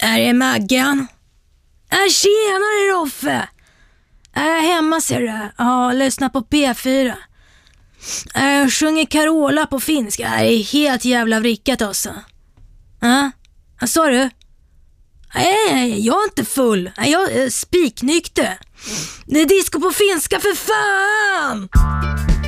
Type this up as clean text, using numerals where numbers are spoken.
Är det Maggan? Tjenare Roffe! Är jag hemma ser du? Ja, lyssna på P4. Jag sjunger Carola på finska. Det är helt jävla vrickat också. Ja, vad sa du? Nej, jag är inte full. Jag är spiknykter. Det är disco på finska för fan!